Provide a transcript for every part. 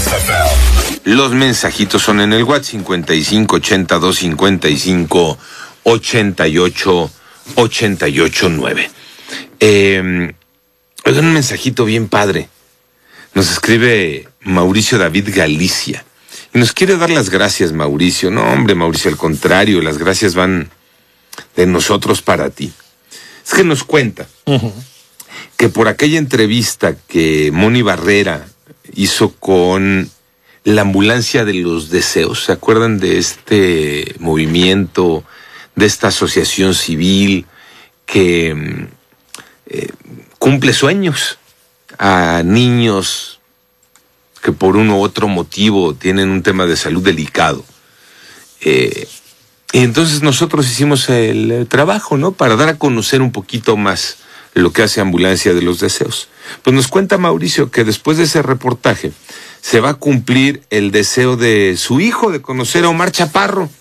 Los mensajitos son en el WhatsApp 5582558889. Oigan, un mensajito bien padre. Nos escribe Mauricio David Galicia. Y nos quiere dar las gracias, Mauricio. No, hombre, Mauricio, al contrario, las gracias van de nosotros para ti. Es que nos cuenta que por aquella entrevista que Moni Barrera hizo con la Ambulancia de los Deseos, ¿se acuerdan de este movimiento, de esta asociación civil que cumple sueños a niños que por uno u otro motivo tienen un tema de salud delicado? Y entonces nosotros hicimos el trabajo, ¿no? Para dar a conocer un poquito más lo que hace Ambulancia de los Deseos. Pues nos cuenta Mauricio que después de ese reportaje se va a cumplir el deseo de su hijo de conocer a Omar Chaparro.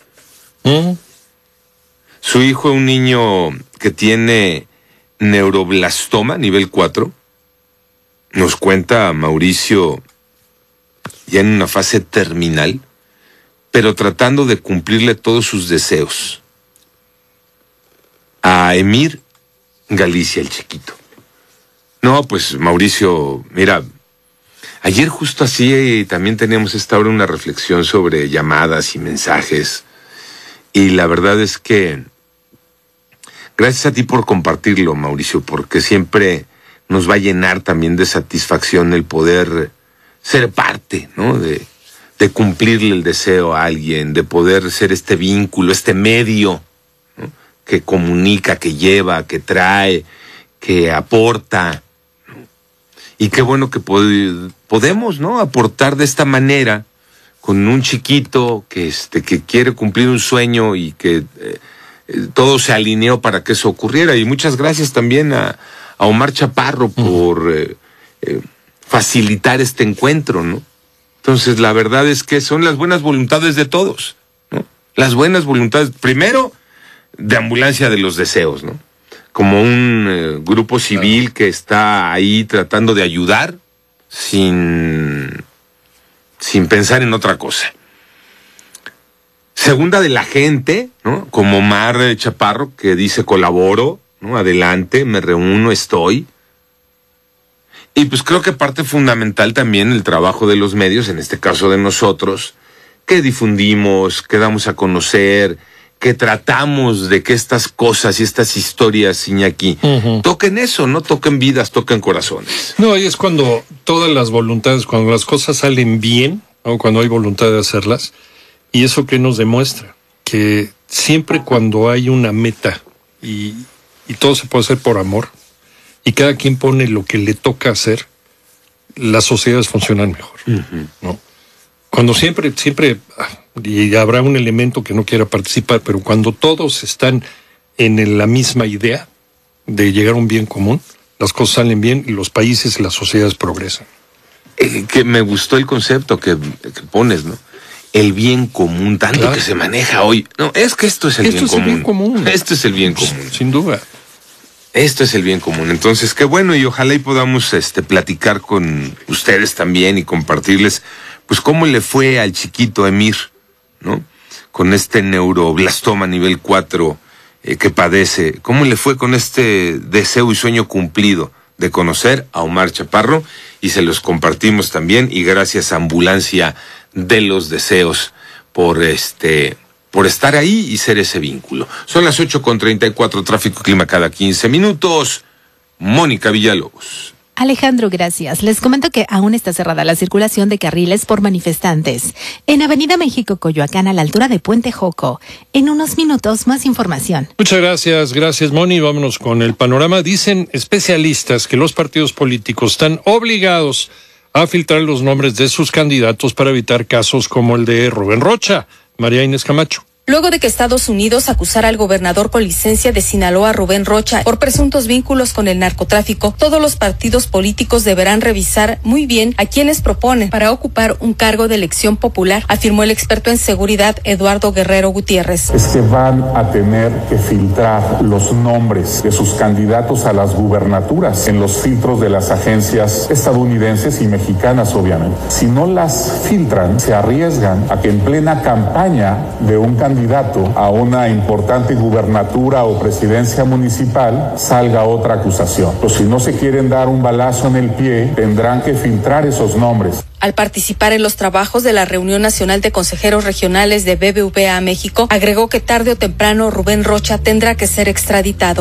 Su hijo es un niño que tiene neuroblastoma nivel 4. Nos cuenta Mauricio ya en una fase terminal, pero tratando de cumplirle todos sus deseos a Emir Galicia, el chiquito. No, pues Mauricio, mira, ayer justo así también teníamos esta hora una reflexión sobre llamadas y mensajes, y la verdad es que gracias a ti por compartirlo, Mauricio, porque siempre nos va a llenar también de satisfacción el poder ser parte, ¿no? De cumplirle el deseo a alguien, de poder ser este vínculo, este medio, ¿no? Que comunica, que lleva, que trae, que aporta, ¿no? Y qué bueno que podemos, ¿no? Aportar de esta manera con un chiquito que quiere cumplir un sueño y que todo se alineó para que eso ocurriera. Y muchas gracias también a Omar Chaparro por facilitar este encuentro, ¿no? Entonces, la verdad es que son las buenas voluntades de todos, ¿no? Las buenas voluntades, primero, de Ambulancia de los Deseos, ¿no? Como un grupo civil que está ahí tratando de ayudar sin pensar en otra cosa. Segunda, de la gente, ¿no? Como Omar Chaparro, que dice colaboro, ¿no? Adelante, me reúno, estoy. Y pues creo que parte fundamental también el trabajo de los medios, en este caso de nosotros, que difundimos, que damos a conocer, que tratamos de que estas cosas y estas historias, Iñaki, toquen eso, ¿no? Toquen vidas, toquen corazones. No, ahí es cuando todas las voluntades, cuando las cosas salen bien, ¿no? Cuando hay voluntad de hacerlas, y eso que nos demuestra, que siempre cuando hay una meta y todo se puede hacer por amor, y cada quien pone lo que le toca hacer, las sociedades funcionan mejor, ¿no? Cuando siempre, y habrá un elemento que no quiera participar, pero cuando todos están en la misma idea de llegar a un bien común, las cosas salen bien y los países y las sociedades progresan. Que me gustó el concepto que pones, ¿no? El bien común, tanto claro que se maneja hoy. No, es que esto es el bien común. Esto es el bien común. Sin duda. Esto es el bien común. Entonces, qué bueno, y ojalá y podamos platicar con ustedes también y compartirles, pues, cómo le fue al chiquito Emir, ¿no? Con este neuroblastoma nivel 4 que padece. ¿Cómo le fue con este deseo y sueño cumplido de conocer a Omar Chaparro? Y se los compartimos también, y gracias a Ambulancia de los Deseos por estar ahí y ser ese vínculo. Son las 8:34, tráfico y clima cada 15 minutos. Mónica Villalobos. Alejandro, gracias. Les comento que aún está cerrada la circulación de carriles por manifestantes en Avenida México, Coyoacán, a la altura de Puente Joco. En unos minutos, más información. Muchas gracias, Moni. Vámonos con el panorama. Dicen especialistas que los partidos políticos están obligados a filtrar los nombres de sus candidatos para evitar casos como el de Rubén Rocha. María Inés Camacho. luego de que Estados Unidos acusara al gobernador con licencia de Sinaloa, Rubén Rocha, por presuntos vínculos con el narcotráfico. Todos los partidos políticos deberán revisar muy bien a quienes proponen para ocupar un cargo de elección popular, afirmó el experto en seguridad Eduardo Guerrero Gutiérrez. Es que van a tener que filtrar los nombres de sus candidatos a las gubernaturas en los filtros de las agencias estadounidenses y mexicanas, obviamente. Si no las filtran, se arriesgan a que en plena campaña de un candidato a una importante gubernatura o presidencia municipal salga otra acusación. Pues si no se quieren dar un balazo en el pie, tendrán que filtrar esos nombres. Al participar en los trabajos de la Reunión Nacional de Consejeros Regionales de BBVA México, agregó que tarde o temprano Rubén Rocha tendrá que ser extraditado.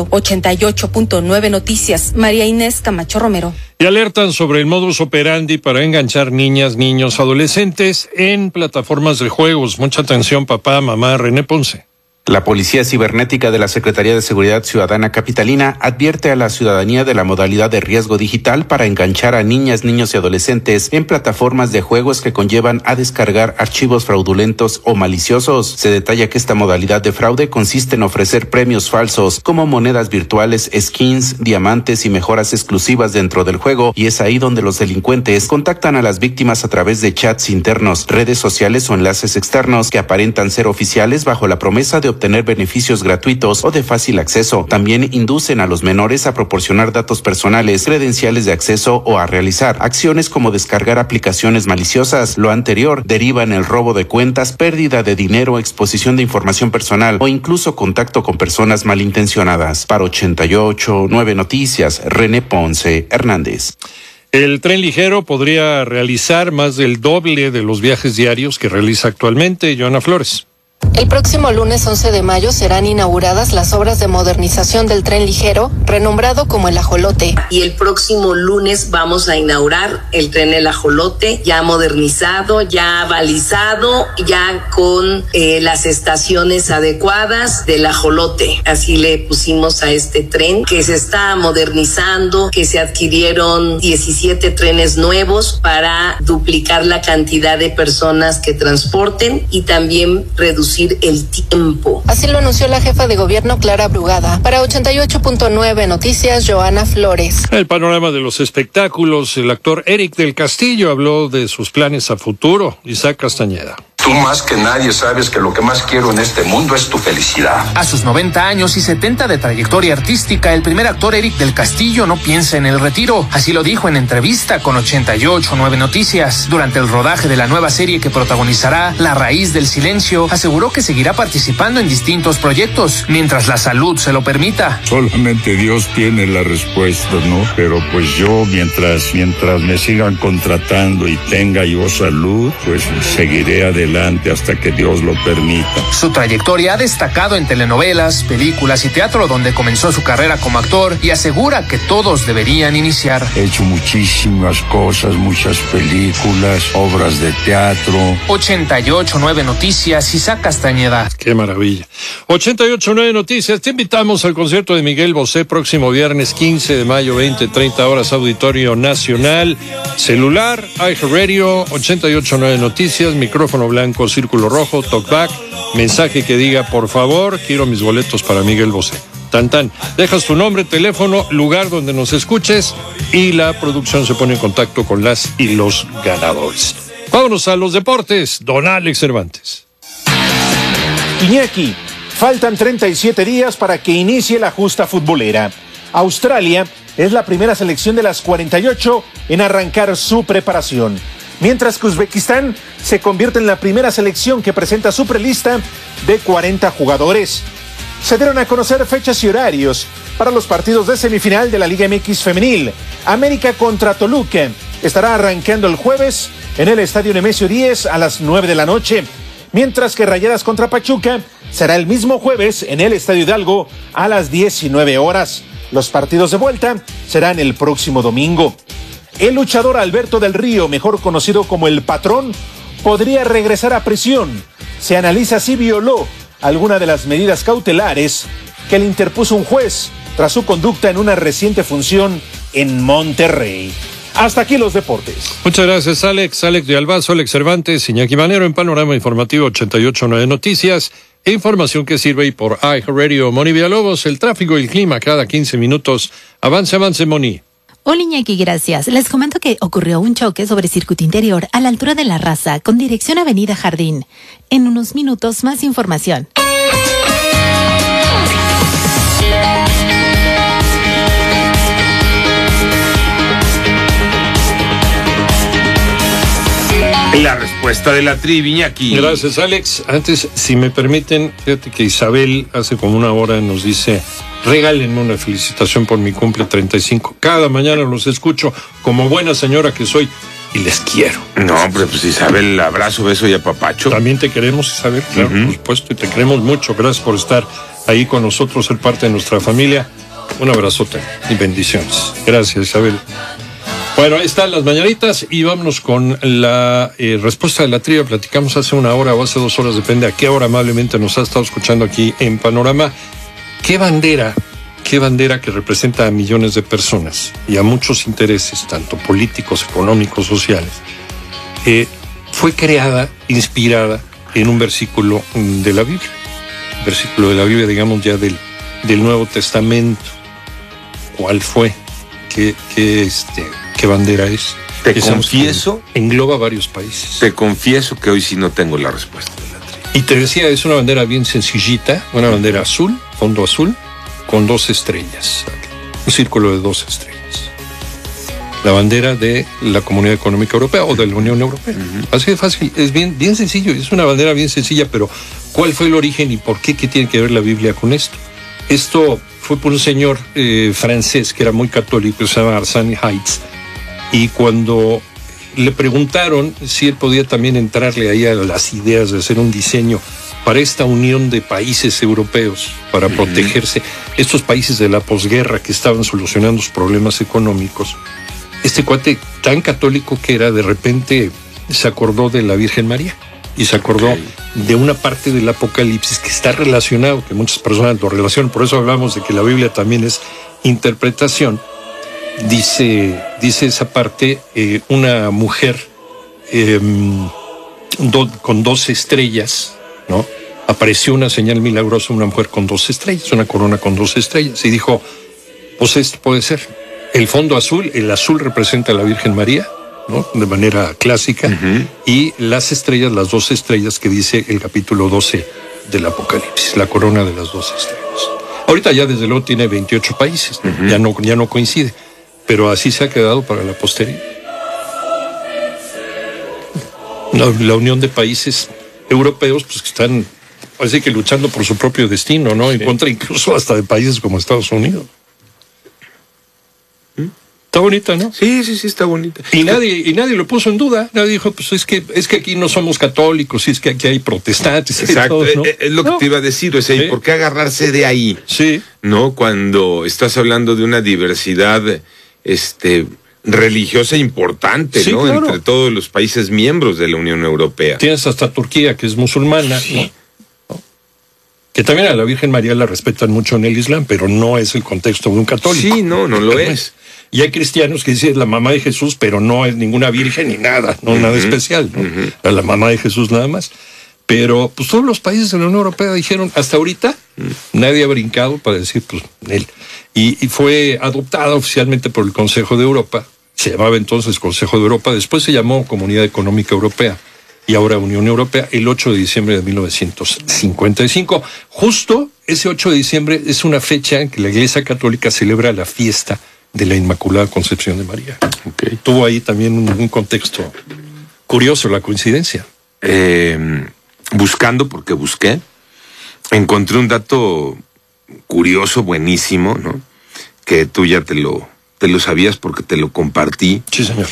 88.9 Noticias, María Inés Camacho Romero. Y alertan sobre el modus operandi para enganchar niñas, niños, adolescentes en plataformas de juegos. Mucha atención, papá, mamá. René Ponce. La Policía Cibernética de la Secretaría de Seguridad Ciudadana Capitalina advierte a la ciudadanía de la modalidad de riesgo digital para enganchar a niñas, niños y adolescentes en plataformas de juegos que conllevan a descargar archivos fraudulentos o maliciosos. Se detalla que esta modalidad de fraude consiste en ofrecer premios falsos como monedas virtuales, skins, diamantes y mejoras exclusivas dentro del juego, y es ahí donde los delincuentes contactan a las víctimas a través de chats internos, redes sociales o enlaces externos que aparentan ser oficiales bajo la promesa de obtener beneficios gratuitos o de fácil acceso. También inducen a los menores a proporcionar datos personales, credenciales de acceso o a realizar acciones como descargar aplicaciones maliciosas. Lo anterior deriva en el robo de cuentas, pérdida de dinero, exposición de información personal o incluso contacto con personas malintencionadas. Para 88.9 Noticias, René Ponce Hernández. El tren ligero podría realizar más del doble de los viajes diarios que realiza actualmente. Joana Flores. El próximo lunes 11 de mayo serán inauguradas las obras de modernización del tren ligero, renombrado como el Ajolote. Y el próximo lunes vamos a inaugurar el tren El Ajolote, ya modernizado, ya balizado, ya con las estaciones adecuadas del Ajolote. Así le pusimos a este tren, que se está modernizando, que se adquirieron 17 trenes nuevos para duplicar la cantidad de personas que transporten y también reducir el tiempo. Así lo anunció la jefa de gobierno Clara Brugada. Para 88.9 Noticias, Joana Flores. El panorama de los espectáculos, el actor Eric del Castillo habló de sus planes a futuro. Isaac Castañeda. Tú más que nadie sabes que lo que más quiero en este mundo es tu felicidad. A sus 90 años y 70 de trayectoria artística, el primer actor Eric del Castillo no piensa en el retiro. Así lo dijo en entrevista con 88.9 Noticias. Durante el rodaje de la nueva serie que protagonizará, La Raíz del Silencio, aseguró que seguirá participando en distintos proyectos, mientras la salud se lo permita. Solamente Dios tiene la respuesta, ¿no? Pero pues yo, mientras me sigan contratando y tenga yo salud, pues seguiré adelante hasta que Dios lo permita. Su trayectoria ha destacado en telenovelas, películas y teatro, donde comenzó su carrera como actor, y asegura que todos deberían iniciar. He hecho muchísimas cosas, muchas películas, obras de teatro. 88.9 Noticias, Isaac Castañeda. Qué maravilla. 88.9 Noticias, te invitamos al concierto de Miguel Bosé próximo viernes 15 de mayo, 20-30 horas, Auditorio Nacional. Celular, iHeartRadio, 88.9 Noticias, micrófono blanco, círculo rojo, talkback, mensaje que diga, por favor, quiero mis boletos para Miguel Bosé. Tan tan, dejas tu nombre, teléfono, lugar donde nos escuches y la producción se pone en contacto con las y los ganadores. Vámonos a los deportes, don Alex Cervantes. Iñaki, faltan 37 días para que inicie la justa futbolera. Australia es la primera selección de las 48 en arrancar su preparación, mientras que Uzbekistán se convierte en la primera selección que presenta su prelista de 40 jugadores. Se dieron a conocer fechas y horarios para los partidos de semifinal de la Liga MX Femenil. América contra Toluca estará arrancando el jueves en el Estadio Nemesio 10 a las 9 de la noche, mientras que Rayadas contra Pachuca será el mismo jueves en el Estadio Hidalgo a las 19 horas. Los partidos de vuelta serán el próximo domingo. El luchador Alberto del Río, mejor conocido como El Patrón, podría regresar a prisión. Se analiza si violó alguna de las medidas cautelares que le interpuso un juez tras su conducta en una reciente función en Monterrey. Hasta aquí los deportes. Muchas gracias, Alex. Alex de Albazo, Alex Cervantes, Iñaki Manero en Panorama Informativo 88.9 Noticias. Información que sirve y por iHeartRadio. Moni Villalobos, el tráfico y el clima cada 15 minutos. Avance, Moni. Hola, Iñaki, gracias. Les comento que ocurrió un choque sobre circuito interior a la altura de La Raza con dirección Avenida Jardín. En unos minutos, más información. La respuesta de la trivia, Iñaki. Gracias, Alex. Antes, si me permiten, fíjate que Isabel hace como una hora nos dice: regálenme una felicitación por mi cumple 35. Cada mañana los escucho como buena señora que soy y les quiero. No, hombre, pues Isabel, abrazo, beso y apapacho. También te queremos, Isabel, claro, por supuesto, y te queremos mucho. Gracias por estar ahí con nosotros, ser parte de nuestra familia. Un abrazote y bendiciones. Gracias, Isabel. Bueno, ahí están las mañanitas y vámonos con la respuesta de la trivia. Platicamos hace una hora o hace 2 horas, depende a qué hora amablemente nos ha estado escuchando aquí en Panorama. ¿Qué bandera que representa a millones de personas y a muchos intereses, tanto políticos, económicos, sociales, fue creada, inspirada en un versículo de la Biblia? Versículo de la Biblia, digamos ya del Nuevo Testamento. ¿Cuál fue? ¿Qué bandera es? Te confieso. Engloba varios países. Te confieso que hoy sí no tengo la respuesta de la trivia. Y te decía, es una bandera bien sencillita, una bandera azul, fondo azul, con 2 estrellas. Un círculo de 2 estrellas. La bandera de la Comunidad Económica Europea o de la Unión Europea. Así de fácil, es bien sencillo, es una bandera bien sencilla, pero ¿cuál fue el origen y por qué? ¿Qué tiene que ver la Biblia con esto? Esto fue por un señor francés que era muy católico, se llama Arsène Heitz, y cuando le preguntaron si él podía también entrarle ahí a las ideas de hacer un diseño para esta unión de países europeos, para protegerse, estos países de la posguerra que estaban solucionando sus problemas económicos, este cuate tan católico que era, de repente se acordó de la Virgen María y se acordó de una parte del Apocalipsis que está relacionado, que muchas personas lo relacionan, por eso hablamos de que la Biblia también es interpretación. Dice esa parte, una mujer con 2 estrellas, ¿no? Apareció una señal milagrosa, una mujer con 2 estrellas, una corona con 2 estrellas, y dijo, pues esto puede ser. El fondo azul, el azul representa a la Virgen María, ¿no? De manera clásica, y las estrellas, las 2 estrellas que dice el capítulo 12 del Apocalipsis, la corona de las 2 estrellas. Ahorita ya desde luego tiene 28 países, ¿no? Ya no coincide, pero así se ha quedado para la posteridad. La unión de países europeos, pues que están, así que luchando por su propio destino, ¿no? En contra incluso hasta de países como Estados Unidos. Está bonita, ¿no? Sí, está bonita. Y nadie lo puso en duda. Nadie dijo, pues es que aquí no somos católicos, y es que aquí hay protestantes. Exacto, todos, ¿no? Es lo que te iba a decir, o sea, ¿y por qué agarrarse de ahí? Sí. ¿No? Cuando estás hablando de una diversidad religiosa importante, ¿no? Claro. Entre todos los países miembros de la Unión Europea. Tienes hasta Turquía, que es musulmana, ¿no? Que también a la Virgen María la respetan mucho en el Islam, pero no es el contexto de un católico. Sí, no lo es. Y hay cristianos que dicen la mamá de Jesús, pero no es ninguna virgen ni nada, nada especial, ¿no? La mamá de Jesús nada más. Pero pues todos los países de la Unión Europea dijeron, hasta ahorita, nadie ha brincado para decir, pues, él. Y fue adoptada oficialmente por el Consejo de Europa, se llamaba entonces Consejo de Europa, después se llamó Comunidad Económica Europea, y ahora Unión Europea, el 8 de diciembre de 1955. Justo ese 8 de diciembre es una fecha en que la Iglesia Católica celebra la fiesta de la Inmaculada Concepción de María. Tuvo ahí también un contexto curioso, la coincidencia. Buscando, porque busqué, encontré un dato curioso, buenísimo, ¿no? Que tú ya te lo sabías porque te lo compartí. Sí, señor.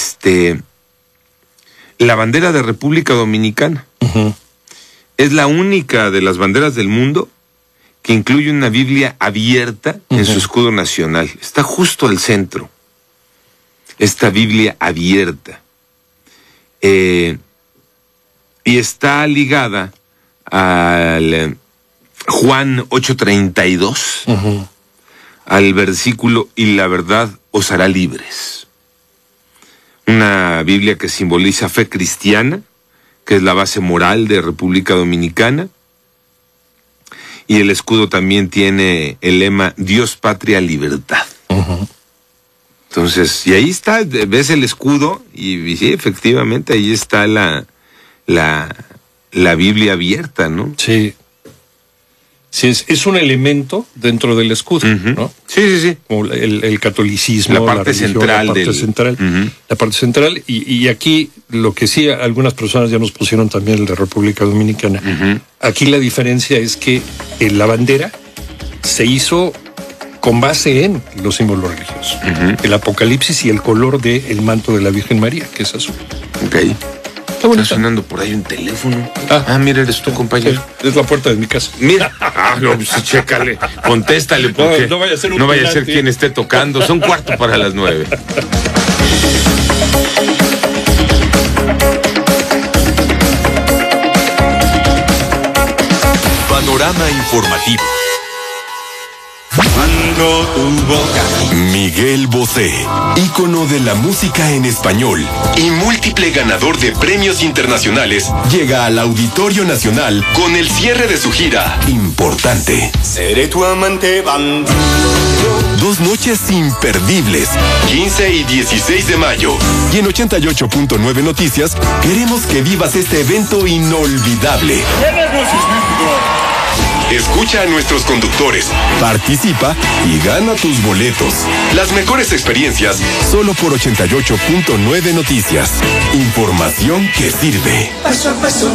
La bandera de República Dominicana es la única de las banderas del mundo que incluye una Biblia abierta en su escudo nacional. Está justo al centro. Esta Biblia abierta. Y está ligada al Juan 8:32, al versículo, y la verdad os hará libres. Una Biblia que simboliza fe cristiana, que es la base moral de República Dominicana, Y el escudo también tiene el lema Dios, Patria, Libertad. Entonces, y ahí está, ves el escudo y sí, efectivamente, ahí está la Biblia abierta, ¿no? Sí. Sí, es un elemento dentro del escudo, ¿no? Sí. Como el catolicismo, la parte religión, central. La parte central. Y aquí, lo que sí, algunas personas ya nos pusieron también el de República Dominicana. Aquí la diferencia es que la bandera se hizo con base en los símbolos religiosos. El Apocalipsis y el color del manto de la Virgen María, que es azul. Ok. Está sonando por ahí un teléfono. Mira, eres tu compañero. Es la puerta de mi casa. Mira. No, pues chécale. Contéstale, porque no vaya a ser no vaya a ser quien esté tocando. Son 9:15. Panorama informativo. Miguel Bosé, ícono de la música en español y múltiple ganador de premios internacionales, llega al Auditorio Nacional con el cierre de su gira Importante. Seré tu amante bandido. 2 noches imperdibles, 15 y 16 de mayo. Y en 88.9 Noticias queremos que vivas este evento inolvidable. Escucha a nuestros conductores, participa y gana tus boletos. Las mejores experiencias solo por 88.9 Noticias. Información que sirve. Paso a paso.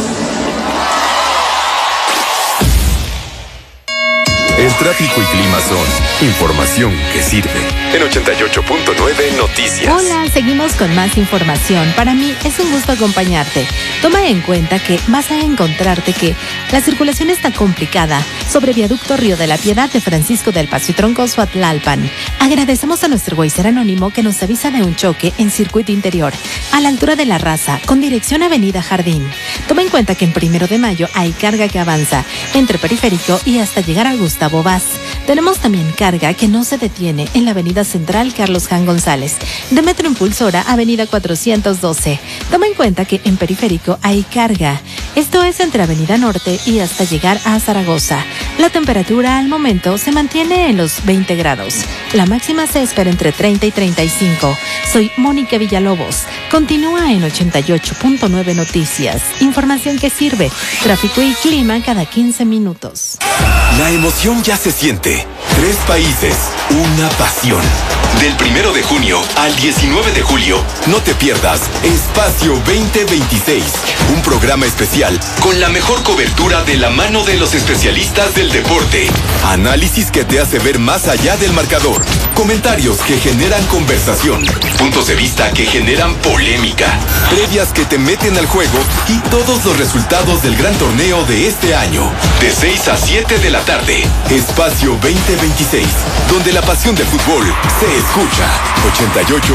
El tráfico y clima son información que sirve. En 88.9 Noticias. Hola, seguimos con más información. Para mí es un gusto acompañarte. Toma en cuenta que vas a encontrarte que la circulación está complicada sobre Viaducto Río de la Piedad de Francisco del Paso y Troncoso a Tlalpan. Agradecemos a nuestro Wazer anónimo que nos avisa de un choque en circuito interior a la altura de La Raza con dirección Avenida Jardín. Toma en cuenta que en 1 de Mayo hay carga que avanza entre Periférico y hasta llegar a Gustavo Vaz. Tenemos también carga que no se detiene en la Avenida Central Carlos Jan González, de Metro Impulsora, Avenida 412. Toma en cuenta que en Periférico hay carga. Esto es entre Avenida Norte y hasta llegar a Zaragoza. La temperatura al momento se mantiene en los 20 grados. La máxima se espera entre 30 y 35. Soy Mónica Villalobos. Continúa en 88.9 Noticias. Información que sirve. Tráfico y clima cada 15 minutos. La emoción ya se siente. 3 países, una pasión. Del 1 de junio al 19 de julio, no te pierdas Espacio 2026, un programa especial con la mejor cobertura de la mano de los especialistas del deporte. Análisis que te hace ver más allá del marcador. Comentarios que generan conversación. Puntos de vista que generan polémica. Previas que te meten al juego y todos los resultados del gran torneo de este año. De 6 a 7 de la tarde. Espacio 2026, donde la pasión del fútbol se escucha. 88.